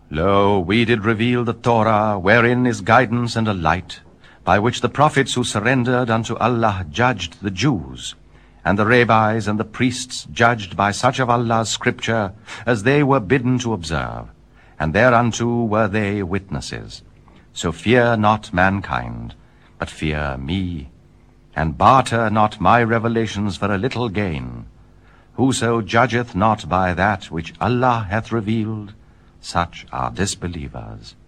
Lo, we did reveal the Torah, wherein is guidance and a light, by which the prophets who surrendered unto Allah judged the Jews, and the rabbis and the priests judged by such of Allah's scripture as they were bidden to observe, and thereunto were they witnesses. So fear not mankind, but fear me, and barter not my revelations for a little gain. Whoso judgeth not by that which Allah hath revealed, such are disbelievers.